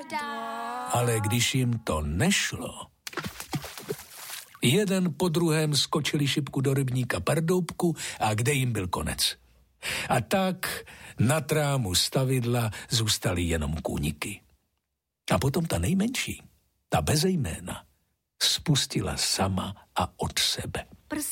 Ale když jim to nešlo, jeden po druhém skočili šipku do rybníka Pardoubku a kde jim byl konec. A tak na trámu stavidla zůstaly jenom kůniky. A potom ta nejmenší, ta beze jména, spustila sama a od sebe.